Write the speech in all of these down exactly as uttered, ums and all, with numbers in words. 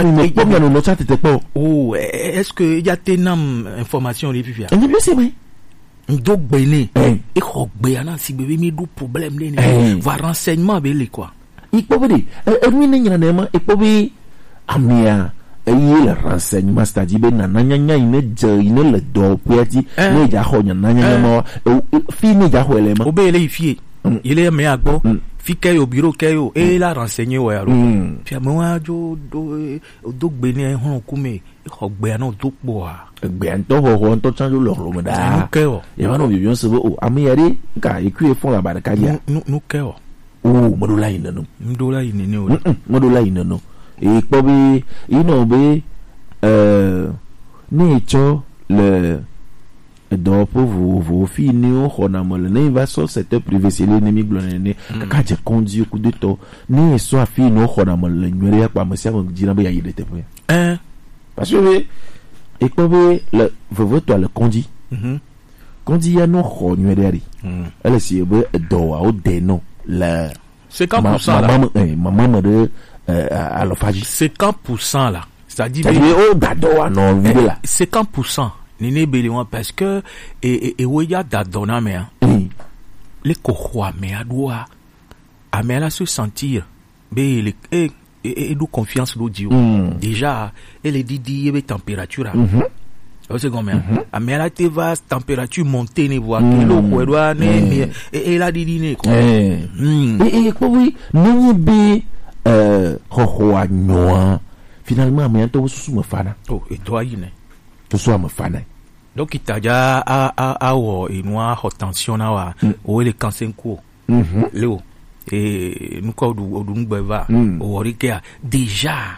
mais comme il y a le chat t'étais pas. Oh, est-ce que il y a ténam information les pifia? Et bien c'est vrai. Donc béné. Et khogbe ana si bébé mi do problème les. Va renseignement belé quoi. Il peut dire, euh lui n'est rien et peut dire amia. Et le renseignement c'est-à-dire ben nanya nya ine je ine le do puati ne ja ho nya nanya mo fi ne ja ho elema. Obele ifie. Il est mais agbo. Fi kayo bureau kayo et la renseigner wa yaro. Puis moi jo do do gbeni hon kume khogbe ana do po a. Gbe an to ho ho to chan jo lo lo mo da. Kayo. E wa no bi yon se o ami yari ka e ku e fon la ba ka dia. No no kayo. Oh, mo do la ina no. Mo do la ina no. Mo do la ina no. Et po bi ino be euh ni cho le donc pour vous vous finir on a mal ne va sur secteur privé c'est l'ennemi glonné ka je conduire coup de to ni so finir on a mal le nyere pa me sia dire ba yayi de te hein parce que et quoi le vous toi le conduit conduit ya no ho nyere elle si be do wa o de no la cinquante pour cent là maman de à l'ophage cinquante pour cent là c'est-à-dire oh dado non vide là cinquante pour cent nene beliwan parce que et et et ya dadona mais les kohwa mais adoua amela se sentir be le et et do confiance do dio déjà elle dit dit et température c'est comme amela te va température monter ne voir que l'eau quoi doit ne et elle a dit dit ne quoi et et quoi oui ne be euh kohwa noa finalement mais to sous me fana oh et toi yine to so me fana donc itaja a a a wo inwa hotension na wa o le cancer ko leo et nous ko du du ngba o rike déjà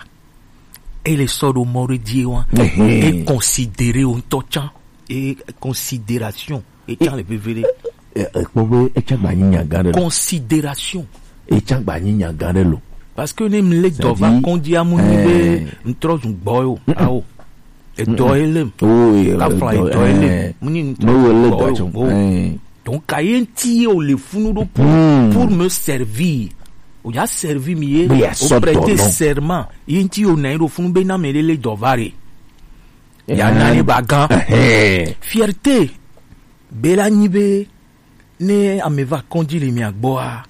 et les sortes mort diwa et considéré on tochan et considération et quand le bevere e ko e chagba nya gare considération e chagba nya gare lo parce que nem le dova kondi amuni be ntro ngboyo awo et toilem oui la fly toilem muni no donc ayenti o le funu do pour pour me servir o ya servi mi o prêter serment yenti o na do funu be na me le dovare ya na ni bagan fierté bela nibe ne ameva kondi le mi agboa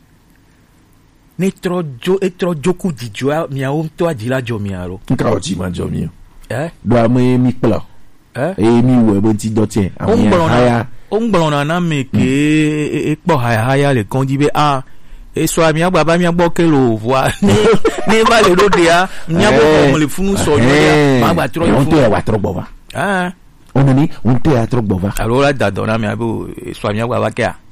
ne tro jo e tro joku di joa mi a o to adila jo mi aro nka o ti ma jo mi eh do ame mi pla eh e mi we bo ti do tie ami haya o ngbona na me ke e po haya haya le kondi be ah e so ami agba ba mi agbo ke lo voir ni ni ba le do dia mi agbo mo le funu so yo ma gba tro yo te wa tro bova ah on ni on te a tro bova alors la da dona mi abo so ami agba ba ke a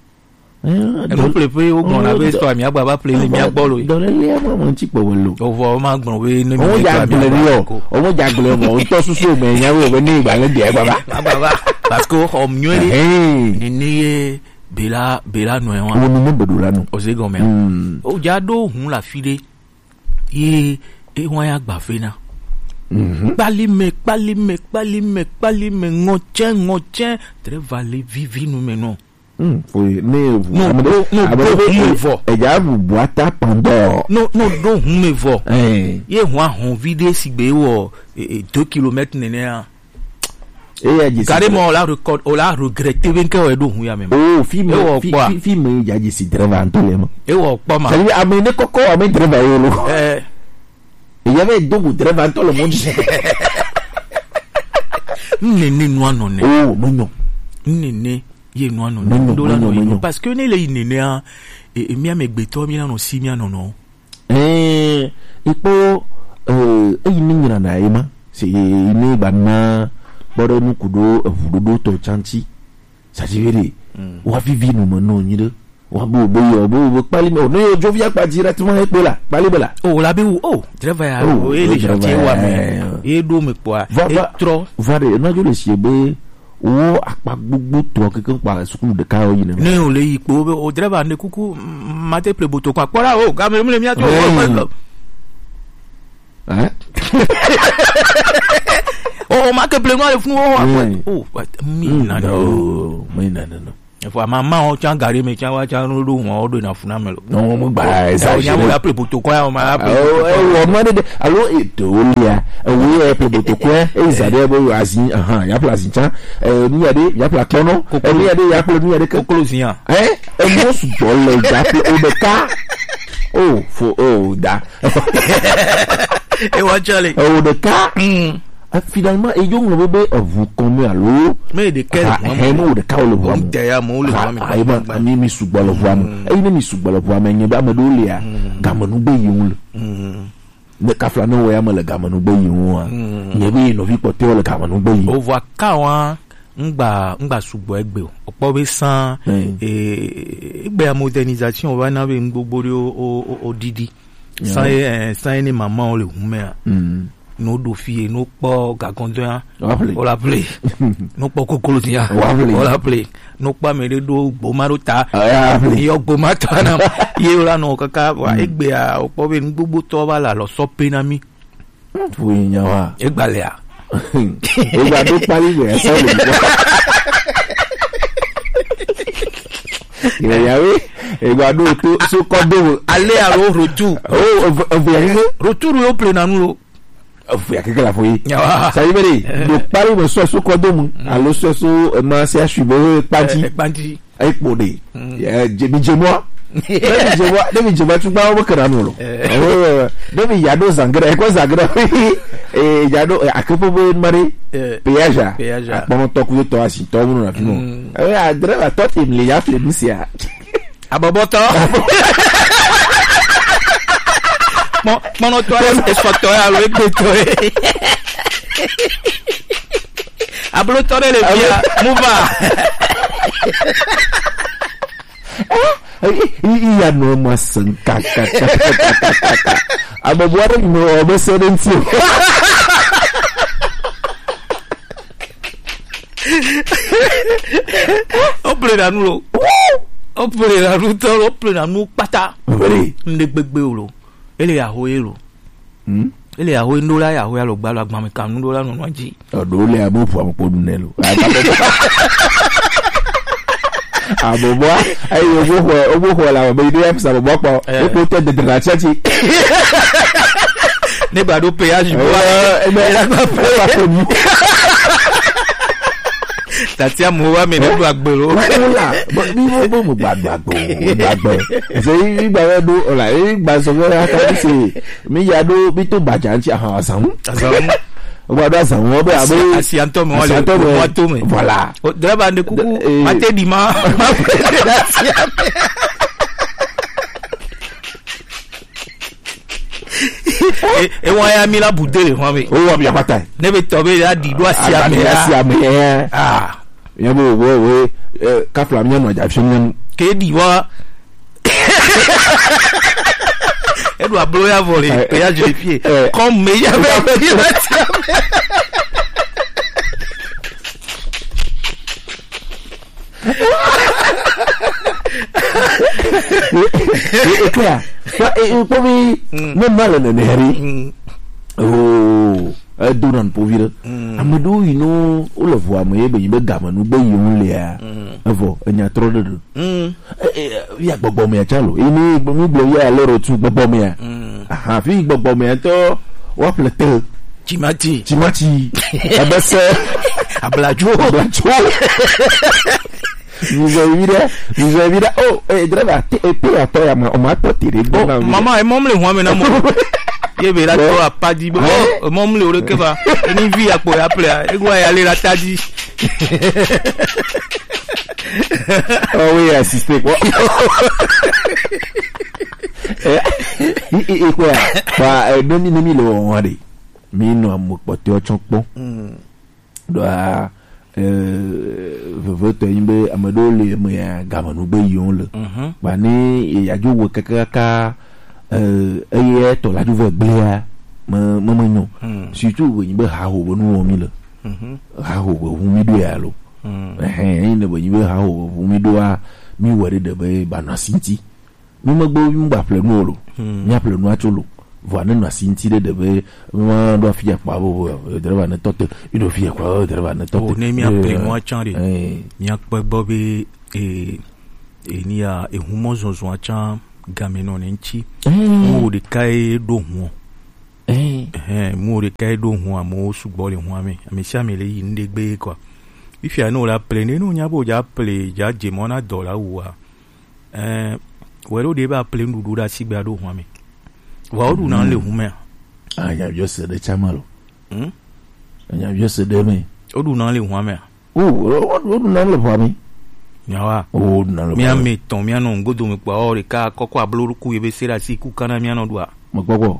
non plus peu au grand avait so ami agba ba play mi agbo lo do le le mo mo ti po lo o vo ma gbon we ni mi ja gle ri o o mo ja gle mo to susu me yan we ni igba le die baba baba parce que o mnyere ni ni bela bela no en o ni bedo la no o se go me o ja do hun la fide e e won ya gba fe na pali me pali me pali me pali me ngo chen ngo chen très valé vivi nous maintenant hum foi ne vous non non non vo e ja bu boata pandor non non do hun me vo eh ye hon hon vide sigbe wo deux kilomètres nene a et ya ji carrément la record on l'a regretté ben que do hun ya même oh film film film ya ji si driver antolema e wo pa ma ça lui amener coco amener driver yo eh il y avait donc driver tout le monde nene no no ne oh non non nene ye no no no parce que ne le nene a e mi amegbe to mi na no si mi no no eh ipo euh e ni ni na ema c'est ni bana bodo nu kudo vudo to chanchi ça dit vérité wa vivi no no ni de wa bo bo yo bo bo pali no no jo via pa directement e pe la pali bela oh la be oh driver ya oh e le chantier wa me e do me po e tro va de na jo le sie be o apa gbogbo to kekan pa school de ka oyin ne o le ipo o driver ne kuku mate ple boto kwa pora o ga me le mi ato hein oh ma ke ple mo le fun o oh mi na no mi na no faut maman on tient garé mais tient wa tient rodo on do na funa melo non mo gba exagéré on a appelé protocole on m'a appelé oh mo de alors etolia oui appelé protocole et ça de bo azin aha ya appelé azin chan eh ni ade ya appelé klono eh ni ade ya appelé ni ade kokolozian eh e mo su bole ya appelé obeka oh fo oh da et wa chale oh de ka finalement et yo le bébé vous comme allo mais de quel moment de ka le voir derrière moi le voir ai ba ami mi sugba le voir ai ni mi sugba le voir mais nyeba amado lia gamanu be yun le ka fla no ya le gamanu be yun nyebe no vi pote le gamanu be yun o voit ka wa ngba ngba sugbo egbe opo be san eh egbe modernisation wa na be gbogbo o odidi san eh san ni mama o le hume no do fie no po gagondon o la play no po kokolo ti ya o la play no pa mere do gbo maruta yo gbo mata na ye ora no kaka wa egbe a opo be gbogbo to ba la lo so pe na mi fu yin wa egbale a egba do pari we so le il y avait egba do to so kodo ale a ro rotu o retour yo play na nu ya keke la foyi ça y est donc parler de so so kodom allo so so ma se asubo panti panti ai pode ya jemi jemo Devi jemo devi jemo tu ba o kara no lo devi yado zangra e ko zangra e yado akepo bo mari peaja bon to ku to asi to mu na fimo e a driver to him le ya fle misia aboboto Mon, mon autorité est factorial avec le toit. Ablotore le via, mouva. Il y a no moi san kaka kaka. Aboboare no obesedenti. Ople na nulo. Ople na ruto, ople na nu pata. Veri. Ndegbe olo. Ele ya ho elo hmm ele ya ho ndola ya ho ya lo gba lo agba mi kan ndola no nji odo le abo fu amopo dunelo abobo ayo obo obo ho la be ide am sa bobo po e ko te de la chachi ne ba do péage bo e be la ba po ni tati amowa me do agbero la bi mo bo mo gbagbo gbagbo se igba we do ola igba so we aka se mi ya do bi to baja nti aha asan asan o ba do asan wo be abo asianto mo le mo to me voilà o driver de kuku mate di ma e won ya mi la budele won mi o wa bi apata ne be to be ya di do asia me asia me ah ya bo bo we ka flam yan no ja fim ke di wa Edou ablo ya volé pe ya je pied comme me ya be e clair ça e pour mi même mal ne neri oh e donan pour vivre amado you know o le voix me be be gamanu be yun le a evo enya tro de ya gbogbo me chalo ini mi gbo ya lero tu gbogbo me aha fi gbogbo me to wa plete chimati chimati abese ablajo ablajo vous avez vu là vous avez vu là oh eh driver et puis à toi on m'a pas tiré maman et mom le ho me na mo ye be la to apadi bo mom le ore ke ba ni vi apo ya ple e gwa ya le la tadi oh oui assisté quoi et quoi ba no mi no mi lo won de mi no amopo te o chonpo do a euh vote imbe amado le mo ya gamanu be yon le ba ni ya jo wo kakaka euh eye to la du ve gblea mo mo mo surtout wo imbe ha ho nu wo mi le ha ho wo mi do ya lo eh eh ne wo imbe ha ho wo mi do a mi wori de be ba na sinti mi mo gbo mi gba ple nu lo mi aple nu atolo voilà na sinti de be mo do fi apa bo driver na tote ino fi apa driver na tote o ne mi aple mo chanri mi akpo gbo bi et et ni a e humo zonzo acha gameno nchi mo de kai do ho eh eh mo de kai do ho amo sugbo le ho ami ami sha me le yinde gbe kwa if you know la plane no nya bo ja play ja je mona dollar wa eh wero de ba plane du da sigba do ho ami wa odu na le hu me ah ya yo se de chamalo hm ya yo se de me odu na le hu ami oh odu na le hu ami nyawa oh na le mi ami ton mi anu ngodo mi pa ore ka kokko abloruku yebe sera si ku kana mi anu dua mo gbogbo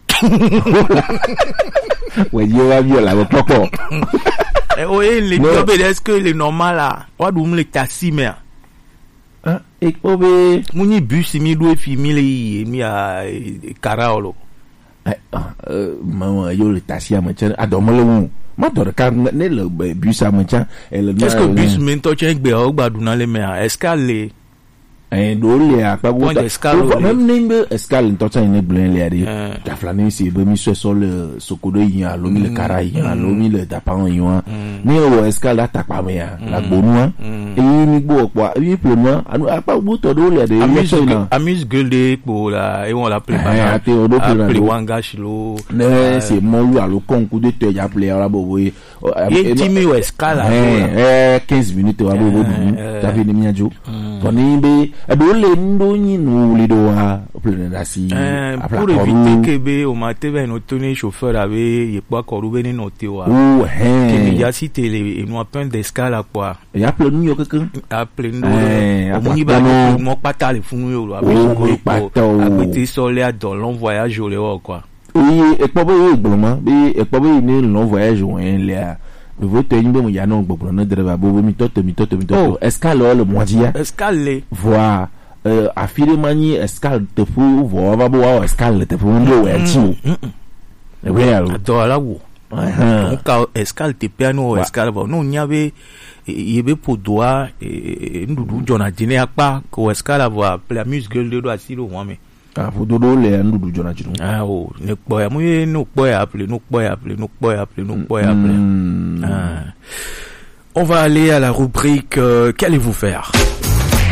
we yo wa bi la gbogbo eh o e le job est-ce que le normal là wa dum le taxi me ah e ko be mu ni bus mi do fi mi le mi a karaolo eh maman yo le taxi a matin adomole wu ma do ka ne le bus a matin elle est-ce que bus me to chen gbe o gbadun na le me escale eh do le a pa bo même nimbe escale to chen ne blen le ari ta flani si be mi so so le sokodo yin a lo mi le kara yin a lo mi le tapan yin wa ni o escale ta pa me ya la gbonu e ni gbo po e pe mo anu apa bo to do le de amis gueule po la e won la play ba ate o do play wanga shilo ne c'est mon lu a lo konku de te ya play ara bo we e timi o escale eh quinze minutes wa bo bo ta fi ni mi ajo to ni be e do le ndo yin no le do wa play na si pour éviter que be o ma te ben o toni chauffeur ave ye pa ko rube ni no te wa oh eh que ya si te le no peine d'escale quoi ya play ni yo kankan a play ndo o ni ba mo pata le funu yo ave ko abeti so le a dans long voyage o le o quoi oui e po bo yo gboma bi e po bo ni long voyage o en le a le vote yin be mo ya no gbogbo na driver bo mi toto mi toto mi toto escale le modia escale voir euh affirmer ni escale te fu voir va bo escale te fu ndo we ti o e we alo do ala wo donc escale te piano escale bo no nyabe yebe podoa ndudu jona jine apa ko escale avoir la musique gueule de asilo wa me ah pododo le ndudu jona jinu ah oh ne po ya mu no po ya appeler no po ya appeler no po ya appeler no po ya appeler ah on va aller à la rubrique euh, qu'allez-vous faire?